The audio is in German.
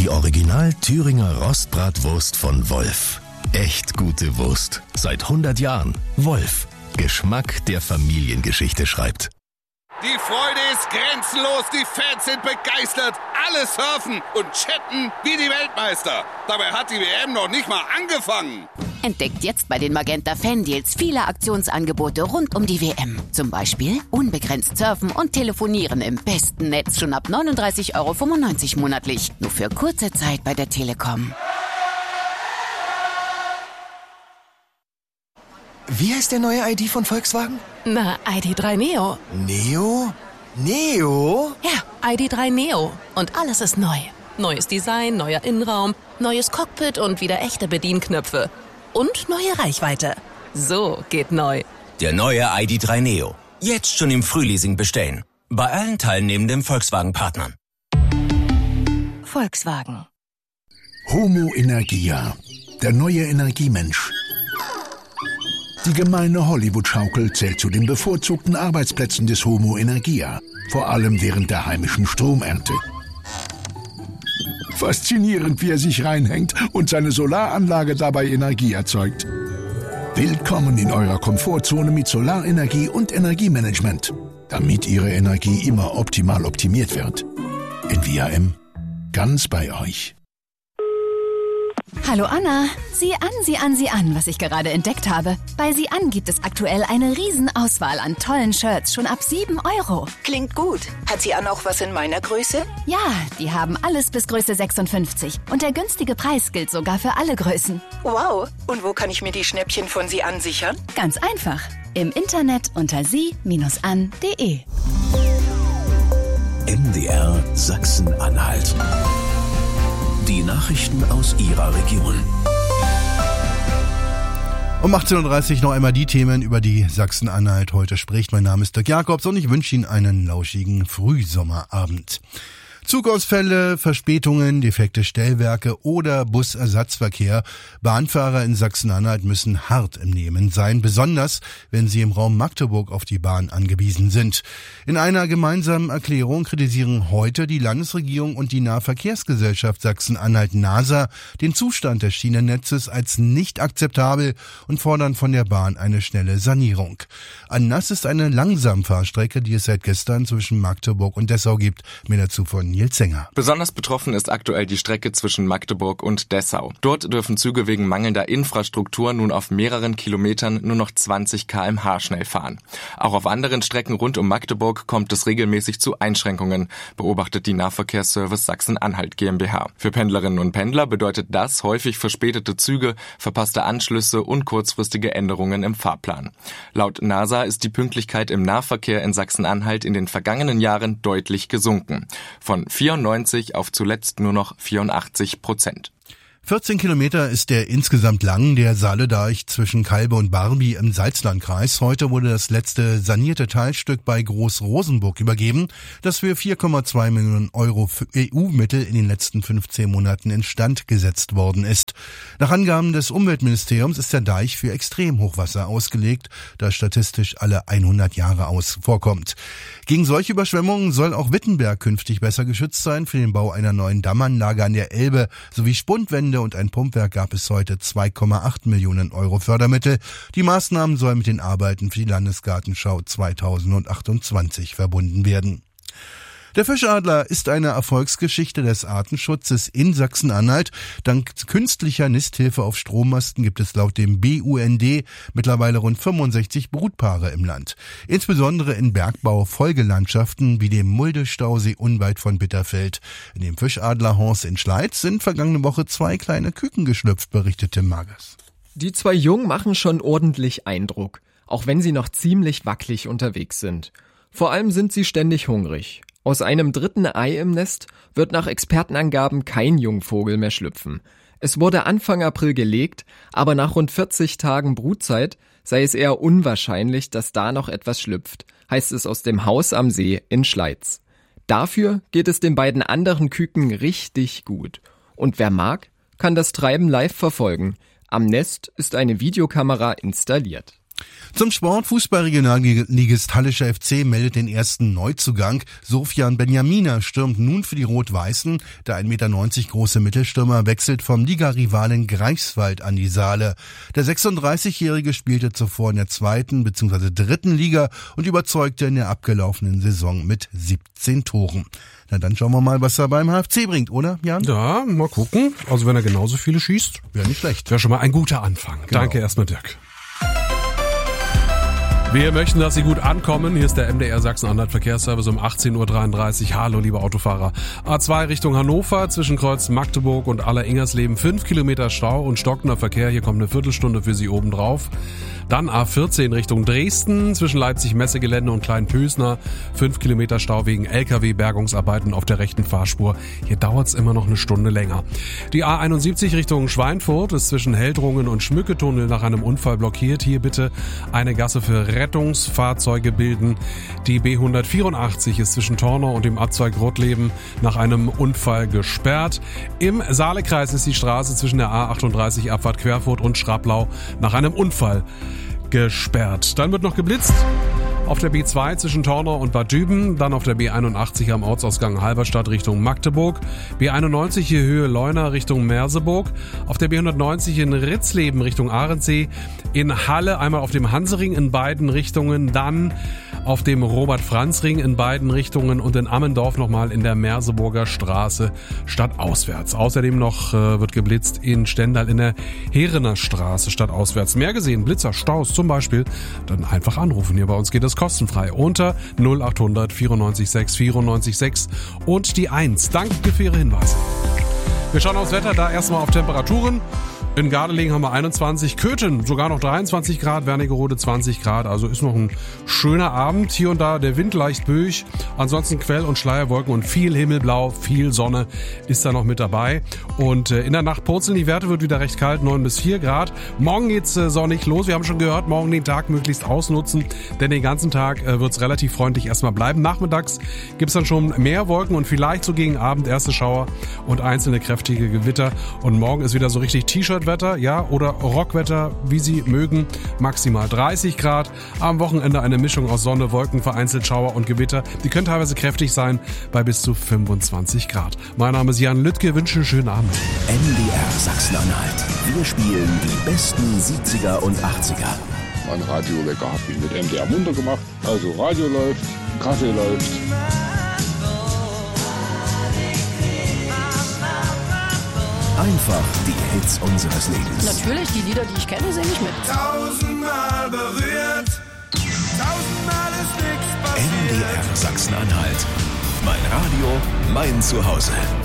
Die Original Thüringer Rostbratwurst von Wolf. Echt gute Wurst. Seit 100 Jahren. Wolf. Geschmack, der Familiengeschichte schreibt. Die Freude ist grenzenlos, die Fans sind begeistert. Alle surfen und chatten wie die Weltmeister. Dabei hat die WM noch nicht mal angefangen. Entdeckt jetzt bei den Magenta Fan-Deals viele Aktionsangebote rund um die WM. Zum Beispiel unbegrenzt surfen und telefonieren im besten Netz schon ab 39,95 € monatlich. Nur für kurze Zeit bei der Telekom. Wie heißt der neue ID von Volkswagen? Na, ID.3 Neo. Neo? Neo? Ja, ID.3 Neo. Und alles ist neu. Neues Design, neuer Innenraum, neues Cockpit und wieder echte Bedienknöpfe. Und neue Reichweite. So geht neu. Der neue ID.3 Neo. Jetzt schon im Frühleasing bestellen. Bei allen teilnehmenden Volkswagen-Partnern. Volkswagen. Homo Energia. Der neue Energiemensch. Die gemeine Hollywood-Schaukel zählt zu den bevorzugten Arbeitsplätzen des Homo Energia, vor allem während der heimischen Stromernte. Faszinierend, wie er sich reinhängt und seine Solaranlage dabei Energie erzeugt. Willkommen in eurer Komfortzone mit Solarenergie und Energiemanagement, damit Ihre Energie immer optimal optimiert wird. Envia-M, ganz bei euch. Hallo Anna, sieh an, was ich gerade entdeckt habe. Bei Sieh an gibt es aktuell eine Riesenauswahl an tollen Shirts, schon ab 7 €. Klingt gut. Hat Sieh an auch was in meiner Größe? Ja, die haben alles bis Größe 56. Und der günstige Preis gilt sogar für alle Größen. Wow. Und wo kann ich mir die Schnäppchen von Sieh an sichern? Ganz einfach. Im Internet unter sie-an.de. MDR Sachsen-Anhalt. Die Nachrichten aus Ihrer Region. Um 18:30 Uhr noch einmal die Themen, über die Sachsen-Anhalt heute spricht. Mein Name ist Dirk Jakobs und ich wünsche Ihnen einen lauschigen Frühsommerabend. Zugausfälle, Verspätungen, defekte Stellwerke oder Busersatzverkehr. Bahnfahrer in Sachsen-Anhalt müssen hart im Nehmen sein, besonders wenn sie im Raum Magdeburg auf die Bahn angewiesen sind. In einer gemeinsamen Erklärung kritisieren heute die Landesregierung und die Nahverkehrsgesellschaft Sachsen-Anhalt NASA den Zustand des Schienennetzes als nicht akzeptabel und fordern von der Bahn eine schnelle Sanierung. Anlass ist eine Langsamfahrstrecke, die es seit gestern zwischen Magdeburg und Dessau gibt. Mehr dazu von Nils Sänger. Besonders betroffen ist aktuell die Strecke zwischen Magdeburg und Dessau. Dort dürfen Züge wegen mangelnder Infrastruktur nun auf mehreren Kilometern nur noch 20 km/h schnell fahren. Auch auf anderen Strecken rund um Magdeburg kommt es regelmäßig zu Einschränkungen, beobachtet die Nahverkehrsservice Sachsen-Anhalt GmbH. Für Pendlerinnen und Pendler bedeutet das häufig verspätete Züge, verpasste Anschlüsse und kurzfristige Änderungen im Fahrplan. Laut NASA ist die Pünktlichkeit im Nahverkehr in Sachsen-Anhalt in den vergangenen Jahren deutlich gesunken. Von 94 auf zuletzt nur noch 84%. 14 Kilometer ist der insgesamt lang, der Saaledeich zwischen Calbe und Barby im Salzlandkreis. Heute wurde das letzte sanierte Teilstück bei Groß-Rosenburg übergeben, das für 4,2 Millionen € EU-Mittel in den letzten 15 Monaten instand gesetzt worden ist. Nach Angaben des Umweltministeriums ist der Deich für Extremhochwasser ausgelegt, das statistisch alle 100 Jahre vorkommt. Gegen solche Überschwemmungen soll auch Wittenberg künftig besser geschützt sein. Für den Bau einer neuen Dammanlage an der Elbe sowie Spundwände und ein Pumpwerk gab es heute 2,8 Millionen € Fördermittel. Die Maßnahmen sollen mit den Arbeiten für die Landesgartenschau 2028 verbunden werden. Der Fischadler ist eine Erfolgsgeschichte des Artenschutzes in Sachsen-Anhalt. Dank künstlicher Nisthilfe auf Strommasten gibt es laut dem BUND mittlerweile rund 65 Brutpaare im Land. Insbesondere in Bergbau-Folgelandschaften wie dem Mulde-Stausee unweit von Bitterfeld. In dem Fischadlerhorst in Schleiz sind vergangene Woche 2 kleine Küken geschlüpft, berichtete Magers. Die 2 Jungen machen schon ordentlich Eindruck, auch wenn sie noch ziemlich wackelig unterwegs sind. Vor allem sind sie ständig hungrig. Aus einem 3. Ei im Nest wird nach Expertenangaben kein Jungvogel mehr schlüpfen. Es wurde Anfang April gelegt, aber nach rund 40 Tagen Brutzeit sei es eher unwahrscheinlich, dass da noch etwas schlüpft, heißt es aus dem Haus am See in Schleiz. Dafür geht es den beiden anderen Küken richtig gut. Und wer mag, kann das Treiben live verfolgen. Am Nest ist eine Videokamera installiert. Zum Sport. Fußball-Regionalligist Hallischer FC meldet den ersten Neuzugang. Sofian Benjamina stürmt nun für die Rot-Weißen. Der 1,90 Meter große Mittelstürmer wechselt vom Ligarivalen Greifswald an die Saale. Der 36-Jährige spielte zuvor in der 2. bzw. 3. Liga und überzeugte in der abgelaufenen Saison mit 17 Toren. Na, dann schauen wir mal, was er beim HFC bringt, oder, Jan? Ja, mal gucken. Also wenn er genauso viele schießt, wäre nicht schlecht. Wäre schon mal ein guter Anfang. Genau. Danke erstmal, Dirk. Wir möchten, dass Sie gut ankommen. Hier ist der MDR Sachsen-Anhalt Verkehrsservice um 18.33 Uhr. Hallo, liebe Autofahrer. A2 Richtung Hannover, zwischen Kreuz Magdeburg und Aller-Ingersleben 5 Kilometer Stau und stockender Verkehr. Hier kommt eine Viertelstunde für Sie obendrauf. Dann A14 Richtung Dresden, zwischen Leipzig-Messegelände und Kleinpösner. 5 Kilometer Stau wegen LKW-Bergungsarbeiten auf der rechten Fahrspur. Hier dauert's immer noch eine Stunde länger. Die A71 Richtung Schweinfurt ist zwischen Heldrungen und Schmücketunnel nach einem Unfall blockiert. Hier bitte eine Gasse für Rettungsfahrzeuge bilden. Die B184 ist zwischen Tornau und dem Abzweig Rottleben nach einem Unfall gesperrt. Im Saalekreis ist die Straße zwischen der A38 Abfahrt Querfurt und Schraplau nach einem Unfall gesperrt. Dann wird noch geblitzt auf der B2 zwischen Tornau und Bad Düben, dann auf der B81 am Ortsausgang Halberstadt Richtung Magdeburg, B91 hier Höhe Leuna Richtung Merseburg, auf der B190 in Ritzleben Richtung Ahrensee, in Halle einmal auf dem Hansering in beiden Richtungen, dann auf dem Robert-Franz-Ring in beiden Richtungen und in Ammendorf nochmal in der Merseburger Straße stadtauswärts. Außerdem noch wird geblitzt in Stendal in der Heerener Straße stadtauswärts. Mehr gesehen, Blitzer, Staus zum Beispiel, dann einfach anrufen. Hier bei uns geht es kostenfrei unter 0800 94 6 94 6 und die 1. Danke für Ihre Hinweise. Wir schauen aufs Wetter, da erstmal auf Temperaturen. In Gardelegen haben wir 21, Köthen sogar noch 23 Grad, Wernigerode 20 Grad. Also ist noch ein schöner Abend. Hier und da der Wind leicht böig. Ansonsten Quell- und Schleierwolken und viel Himmelblau, viel Sonne ist da noch mit dabei. Und in der Nacht purzeln die Werte, wird wieder recht kalt, 9 bis 4 Grad. Morgen geht's sonnig los. Wir haben schon gehört, morgen den Tag möglichst ausnutzen, denn den ganzen Tag wird's relativ freundlich erstmal bleiben. Nachmittags gibt's dann schon mehr Wolken und vielleicht so gegen Abend erste Schauer und einzelne kräftige Gewitter. Und morgen ist wieder so richtig T-Shirt Wetter, ja, oder Rockwetter, wie Sie mögen, maximal 30 Grad. Am Wochenende eine Mischung aus Sonne, Wolken, vereinzelt Schauer und Gewitter. Die können teilweise kräftig sein, bei bis zu 25 Grad. Mein Name ist Jan Lüttke, wünsche einen schönen Abend. MDR Sachsen-Anhalt. Wir spielen die besten 70er und 80er. Mein Radiowecker hat mich mit MDR munter gemacht. Also Radio läuft, Kaffee läuft. Einfach die Hits unseres Lebens. Natürlich, die Lieder, die ich kenne, singe ich mit. 1000-mal berührt, 1000-mal ist nichts passiert. MDR Sachsen-Anhalt. Mein Radio, mein Zuhause.